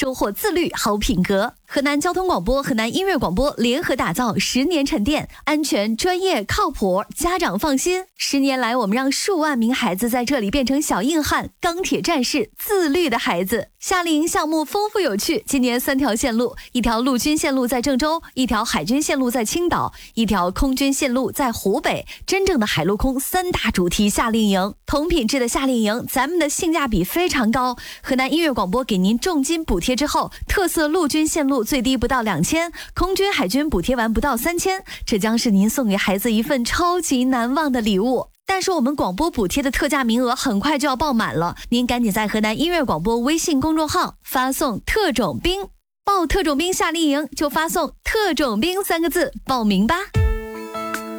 收获自律好品格。河南交通广播、河南音乐广播联合打造10年沉淀，安全、专业、靠谱，家长放心。10年来，我们让数万名孩子在这里变成小硬汉、钢铁战士、自律的孩子。夏令营项目丰富有趣，今年3条线路，一条陆军线路在郑州，一条海军线路在青岛，一条空军线路在湖北。真正的海陆空3大主题夏令营，同品质的夏令营，咱们的性价比非常高。河南音乐广播给您重金补贴之后，特色陆军线路最低不到2000，空军海军补贴完不到3000，这将是您送给孩子一份超级难忘的礼物。但是我们广播补贴的特价名额很快就要爆满了，您赶紧在河南音乐广播微信公众号发送特种兵，报特种兵夏令营就发送特种兵3个字报名吧。